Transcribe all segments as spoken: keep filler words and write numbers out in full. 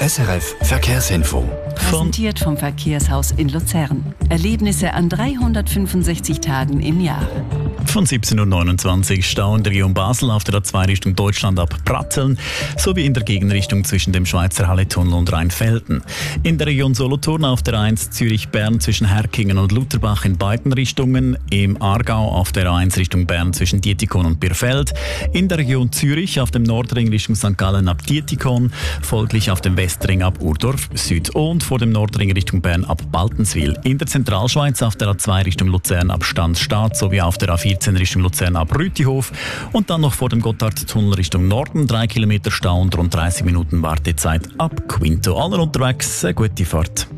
S R F Verkehrsinfo. Präsentiert vom Verkehrshaus in Luzern. Erlebnisse an dreihundertfünfundsechzig Tagen im Jahr. Von siebzehn Uhr neunundzwanzig Stau in der Region Basel auf der A zwei Richtung Deutschland ab Pratteln sowie in der Gegenrichtung zwischen dem Schweizer Halletunnel und Rheinfelden. In der Region Solothurn auf der A eins Zürich-Bern zwischen Herkingen und Lutherbach in beiden Richtungen. Im Aargau auf der A eins Richtung Bern zwischen Dietikon und Birfeld. In der Region Zürich auf dem Nordring Richtung Sankt Gallen ab Dietikon. Folglich auf dem Westring ab Urdorf Süd und vor dem Nordring Richtung Bern ab Baltenswil. In der Zentralschweiz auf der A zwei Richtung Luzern ab Stanzstadt sowie auf der A vierzehn Richtung Luzern ab Rütihof und dann noch vor dem Gotthardtunnel Richtung Norden drei Kilometer Stau und rund dreißig Minuten Wartezeit ab Quinto. Alle unterwegs, eine gute Fahrt.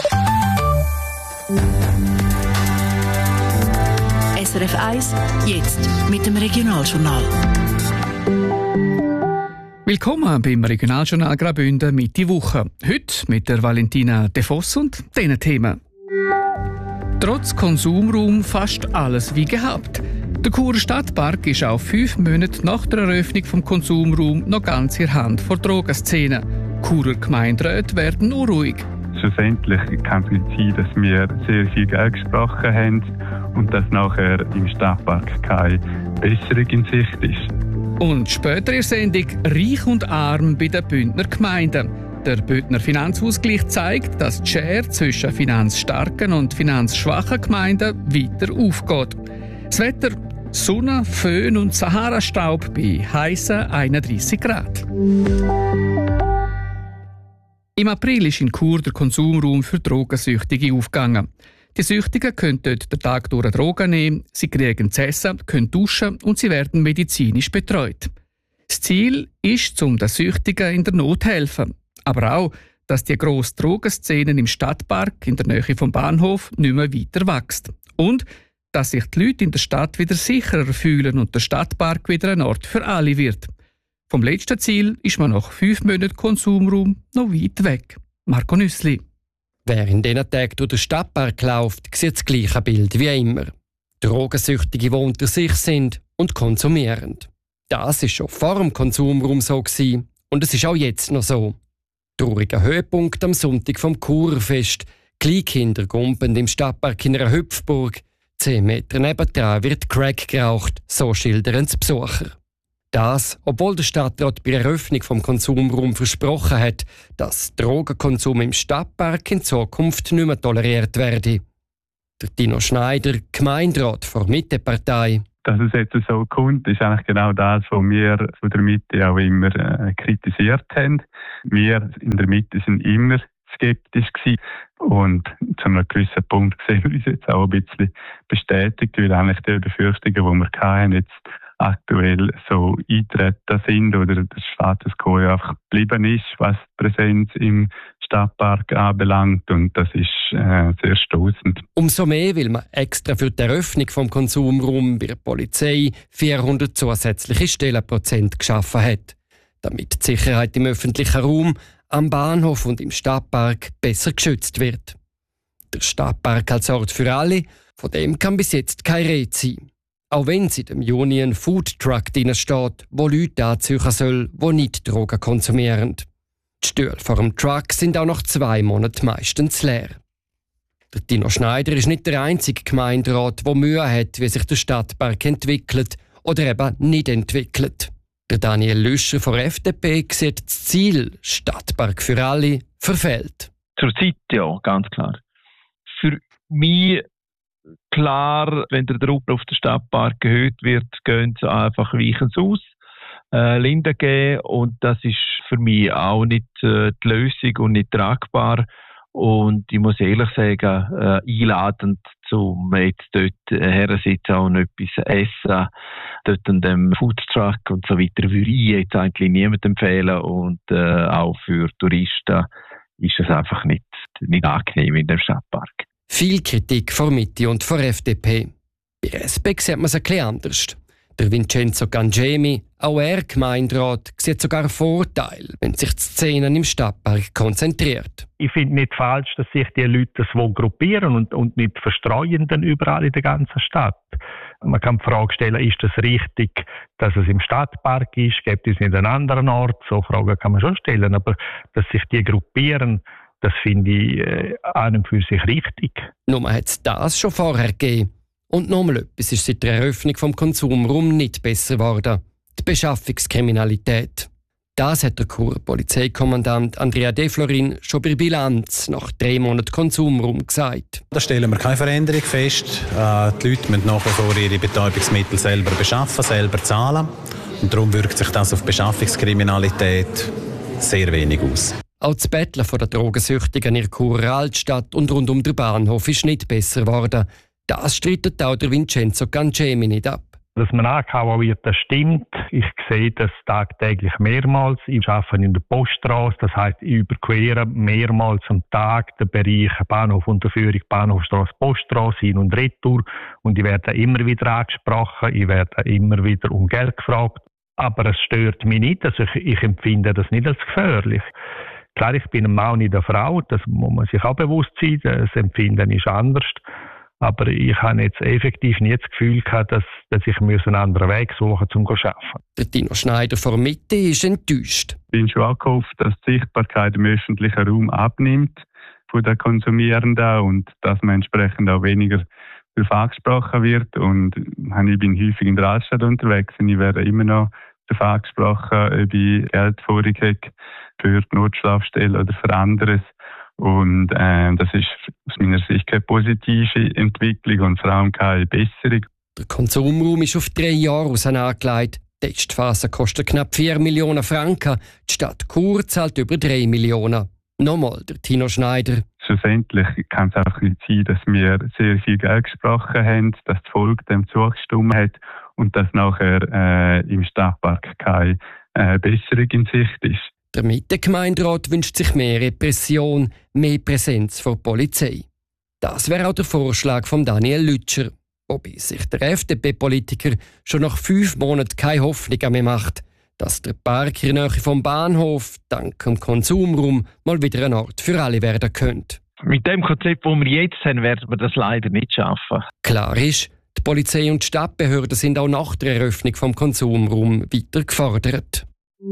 S R F eins, jetzt mit dem Regionaljournal. Willkommen beim Regionaljournal Graubünden Mitte Woche. Heute mit der Valentina De Voss und diesen Themen. Trotz Konsumraum fast alles wie gehabt. Der Churer Stadtpark ist auch fünf Monate nach der Eröffnung des Konsumraums noch ganz in der Hand der Drogenszene. Churer Gemeinderäte werden unruhig. Schlussendlich kann es nicht sein, dass wir sehr viel Geld gesprochen haben und dass nachher im Stadtpark keine Besserung in Sicht ist. Und später in der Sendung «Reich und Arm» bei den Bündner Gemeinden. Der Bündner Finanzausgleich zeigt, dass die Schere zwischen finanzstarken und finanzschwachen Gemeinden weiter aufgeht. Das Wetter: Sonne, Föhn und Sahara-Staub bei heissen einunddreissig Grad. Im April ist in Chur der Konsumraum für Drogensüchtige aufgegangen. Die Süchtigen können dort den Tag durch Drogen nehmen, sie kriegen zu essen, können duschen und sie werden medizinisch betreut. Das Ziel ist, um den Süchtigen in der Not zu helfen. Aber auch, dass die grosse Drogenszene im Stadtpark in der Nähe vom Bahnhof nicht mehr weiter wächst. Und dass sich die Leute in der Stadt wieder sicherer fühlen und der Stadtpark wieder ein Ort für alle wird. Vom letzten Ziel ist man nach fünf Monaten Konsumraum noch weit weg. Marco Nüssli. Wer in diesen Tagen durch den Stadtpark läuft, sieht das gleiche Bild wie immer. Drogensüchtige, die unter sich sind und konsumieren. Das war schon vor dem Konsumraum so gewesen, und es ist auch jetzt noch so. Trauriger Höhepunkt am Sonntag vom Churerfest. Kleinkinder gumpen im Stadtpark in einer Hüpfburg. Zehn Meter nebendran wird Crack geraucht, so schildern die Besucher. Das, obwohl der Stadtrat bei der Eröffnung vom Konsumraum versprochen hat, dass Drogenkonsum im Stadtpark in Zukunft nicht mehr toleriert werde. Der Dino Schneider, Gemeinderat der Mitte-Partei. Dass es jetzt so kommt, ist eigentlich genau das, was wir von der Mitte auch immer äh, kritisiert haben. Wir in der Mitte sind immer skeptisch gewesen. Und zu einem gewissen Punkt sehen wir uns jetzt auch ein bisschen bestätigt, weil eigentlich die Befürchtungen, die wir hatten, jetzt aktuell so eintreten sind oder der Status quo einfach geblieben ist, was die Präsenz im Stadtpark anbelangt, und das ist äh, sehr stossend. Umso mehr, weil man extra für die Eröffnung vom Konsumraum bei der Polizei vierhundert zusätzliche Stellenprozent geschaffen hat, damit die Sicherheit im öffentlichen Raum, am Bahnhof und im Stadtpark besser geschützt wird. Der Stadtpark als Ort für alle, von dem kann bis jetzt keine Rede sein. Auch wenn seit dem Juni ein Foodtruck drin steht, wo Leute anziehen sollen, die nicht Drogen konsumieren. Die Stühle vor dem Truck sind auch nach zwei Monaten meistens leer. Der Dino Schneider ist nicht der einzige Gemeinderat, der Mühe hat, wie sich der Stadtpark entwickelt oder eben nicht entwickelt. Der Daniel Lüscher von der F D P sieht das Ziel «Stadtpark für alle» verfehlt. Zurzeit ja, ganz klar. Für mich klar, wenn der Druck auf den Stadtpark erhöht wird, gehen sie einfach weichen aus, äh, Linde geben, und das ist für mich auch nicht äh, die Lösung und nicht tragbar. Und ich muss ehrlich sagen, äh, einladend zum jetzt dort hersitzen und etwas essen, dort an dem Foodtruck und so weiter, würde ich jetzt eigentlich niemandem empfehlen, und äh, auch für Touristen ist es einfach nicht, nicht angenehm in dem Stadtpark. Viel Kritik vor Mitte und vor F D P. Bei der S P sieht man es ein bisschen anders. Der Vincenzo Gangemi, auch er Gemeinderat, sieht sogar Vorteile, wenn sich die Szenen im Stadtpark konzentriert. Ich finde nicht falsch, dass sich die Leute so gruppieren und, und nicht verstreuen dann überall in der ganzen Stadt. Man kann die Frage stellen, ist es richtig, dass es im Stadtpark ist? Gibt es nicht einen anderen Ort? So Fragen kann man schon stellen. Aber dass sich die gruppieren, das finde ich äh, an und für sich richtig. Nur hat es das schon vorher gegeben. Und nochmal etwas ist seit der Eröffnung vom Konsumraum nicht besser geworden. Die Beschaffungskriminalität. Das hat der Churer Polizeikommandant Andrea De Florin schon bei Bilanz nach drei Monaten Konsumraum gesagt. Da stellen wir keine Veränderung fest. Äh, die Leute müssen nach wie vor ihre Betäubungsmittel selber beschaffen, selber zahlen. Und darum wirkt sich das auf die Beschaffungskriminalität sehr wenig aus. Auch das Betteln der Drogensüchtigen in der Churer Altstadt und rund um den Bahnhof ist nicht besser geworden. Das streitet auch der Vincenzo Gangemi nicht ab. Dass man angehauen wird, das stimmt. Ich sehe das tagtäglich mehrmals. Ich arbeite in der Poststraße, das heisst, ich überquere mehrmals am Tag den Bereich Bahnhofunterführung, Bahnhofstraße, Poststraße, hin und retour. Und ich werde immer wieder angesprochen, ich werde immer wieder um Geld gefragt. Aber es stört mich nicht, also ich, ich empfinde das nicht als gefährlich. Klar, ich bin ein Mann und nicht eine Frau, das muss man sich auch bewusst sein, das Empfinden ist anders. Aber ich habe jetzt effektiv nie das Gefühl gehabt, dass, dass ich einen anderen Weg suchen muss, um zu arbeiten. Der Tino Schneider von Mitte ist enttäuscht. Ich bin schon angehofft, dass die Sichtbarkeit im öffentlichen Raum abnimmt von den Konsumierenden und dass man entsprechend auch weniger darauf angesprochen wird. Und ich bin häufig in der Altstadt unterwegs und ich werde immer noch darauf angesprochen, ob ich Geld vorig habe für die Notschlafstelle oder für anderes. Und äh, das ist aus meiner Sicht keine positive Entwicklung und vor allem keine Besserung. Der Konsumraum ist auf drei Jahre raus angelegt. Die Testphase kostet knapp vier Millionen Franken. Die Stadt Chur zahlt über drei Millionen. Nochmal der Tino Schneider. Schlussendlich kann es auch nicht sein, dass wir sehr viel Geld gesprochen haben, dass das Volk dem zugestimmt hat und dass nachher äh, im Stadtpark keine äh, Besserung in Sicht ist. Der Mitte-Gemeinderat wünscht sich mehr Repression, mehr Präsenz von der Polizei. Das wäre auch der Vorschlag von Daniel Lütscher, wobei sich der F D P-Politiker schon nach fünf Monaten keine Hoffnung mehr macht, dass der Park in der Nähe vom Bahnhof dank dem Konsumraum mal wieder ein Ort für alle werden könnte. Mit dem Konzept, das wir jetzt haben, werden wir das leider nicht schaffen. Klar ist, die Polizei und die Stadtbehörden sind auch nach der Eröffnung vom Konsumraum weiter gefordert.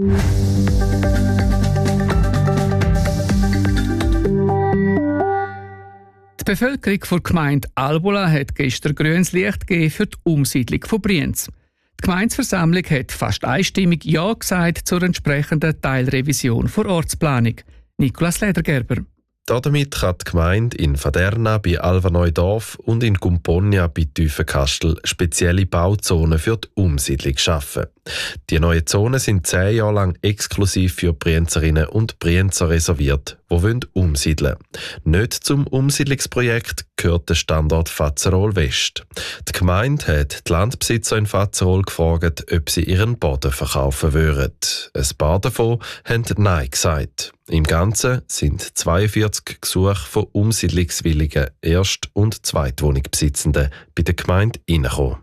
Die Bevölkerung der Gemeinde Albola hat gestern grünes Licht gegeben für die Umsiedlung von Brienz. Die Gemeindeversammlung hat fast einstimmig Ja gesagt zur entsprechenden Teilrevision der Ortsplanung. Nikolaus Ledergerber. Damit kann die Gemeinde in Faderna bei Alva-Neudorf und in Gumponia bei Tiefenkastel spezielle Bauzonen für die Umsiedlung schaffen. Die neuen Zonen sind zehn Jahre lang exklusiv für Brienzerinnen und Brienzer reserviert, die umsiedeln wollen. Nicht zum Umsiedlungsprojekt gehört der Standort Fazerol West. Die Gemeinde hat die Landbesitzer in Fazerol gefragt, ob sie ihren Boden verkaufen würden. Ein paar davon haben Nein gesagt. Im Ganzen sind zweiundvierzig Gesuche von umsiedlungswilligen Erst- und Zweitwohnungsbesitzenden bei der Gemeinde reingekommen.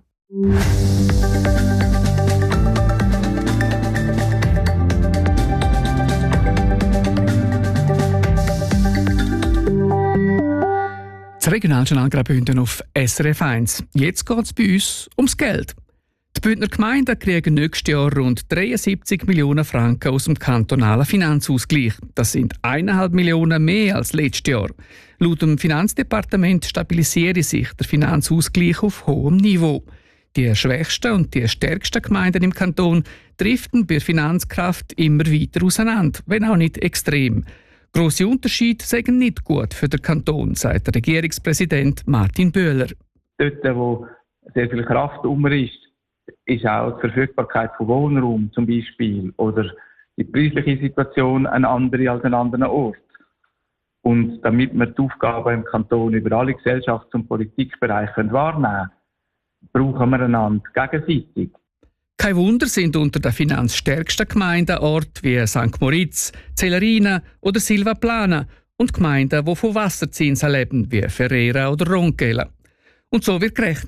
Das Regionaljournal Graubünden auf S R F eins. Jetzt geht es bei uns ums Geld. Die Bündner Gemeinden kriegen nächstes Jahr rund dreiundsiebzig Millionen Franken aus dem kantonalen Finanzausgleich. Das sind eineinhalb Millionen mehr als letztes Jahr. Laut dem Finanzdepartement stabilisiere sich der Finanzausgleich auf hohem Niveau. Die schwächsten und die stärksten Gemeinden im Kanton driften bei Finanzkraft immer weiter auseinander, wenn auch nicht extrem. Grosse Unterschiede seien nicht gut für den Kanton, sagt der Regierungspräsident Martin Böhler. Dort, wo sehr viel Kraft um ist, ist auch die Verfügbarkeit von Wohnraum zum Beispiel oder die preisliche Situation eine andere als an anderen Ort. Und damit wir die Aufgaben im Kanton über alle Gesellschafts- und Politikbereiche wahrnehmen können, brauchen wir einander gegenseitig. Kein Wunder sind unter den finanzstärksten Gemeinden Orte wie Sankt Moritz, Zellerina oder Silvaplana und Gemeinden, die von Wasserzinsen leben, wie Ferreira oder Ronquela. Und so wird gerechnet.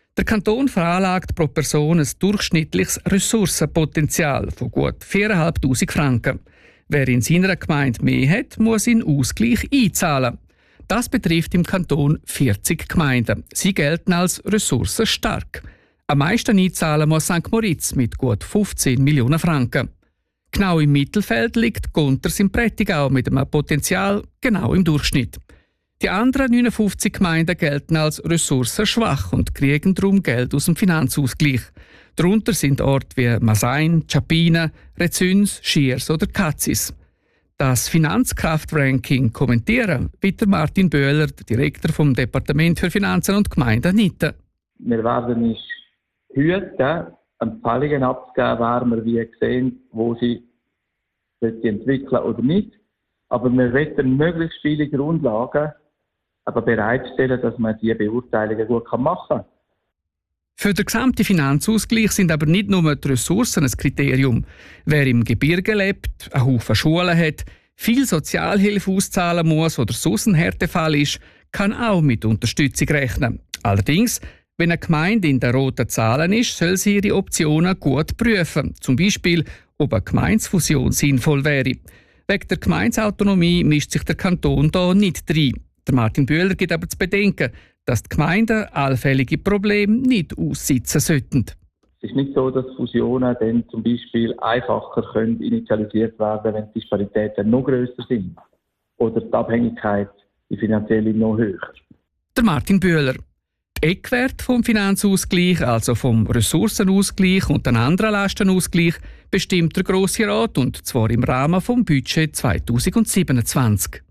Der Kanton veranlagt pro Person ein durchschnittliches Ressourcenpotenzial von gut viertausendfünfhundert Franken. Wer in seiner Gemeinde mehr hat, muss in Ausgleich einzahlen. Das betrifft im Kanton vierzig Gemeinden. Sie gelten als ressourcenstark. Am meisten einzahlen muss Sankt Moritz mit gut fünfzehn Millionen Franken. Genau im Mittelfeld liegt Gunters im Prättigau mit einem Potenzial genau im Durchschnitt. Die anderen neunundfünfzig Gemeinden gelten als ressourcenschwach und kriegen darum Geld aus dem Finanzausgleich. Darunter sind Orte wie Masain, Chapina, Rezüns, Schiers oder Katzis. Das Finanzkraft-Ranking kommentieren wird Martin Böhler, der Direktor vom Departement für Finanzen und Gemeinden, nicht. Wir werden uns hüten, Empfehlungen abzugeben, wer wir wie sehen, wo sie sich entwickeln oder nicht. Aber wir wollen möglichst viele Grundlagen aber bereitstellen, dass man diese Beurteilungen gut machen kann. Für den gesamten Finanzausgleich sind aber nicht nur die Ressourcen ein Kriterium. Wer im Gebirge lebt, einen Haufen Schulen hat, viel Sozialhilfe auszahlen muss oder sonst ein Härtefall ist, kann auch mit Unterstützung rechnen. Allerdings, wenn eine Gemeinde in den roten Zahlen ist, soll sie ihre Optionen gut prüfen. Zum Beispiel, ob eine Gemeindefusion sinnvoll wäre. Wegen der Gemeindeautonomie mischt sich der Kanton da nicht rein. Der Martin Bühler gibt aber zu bedenken, dass die Gemeinden allfällige Probleme nicht aussitzen sollten. Es ist nicht so, dass Fusionen dann zum Beispiel einfacher können initialisiert werden, wenn die Disparitäten noch grösser sind oder die Abhängigkeit, die finanzielle, noch höher. Der Martin Bühler. Die Eckwerte vom Finanzausgleich, also vom Ressourcenausgleich und den anderen Lastenausgleich, bestimmt der Grosse Rat, und zwar im Rahmen vom Budget zweitausendsiebenundzwanzig.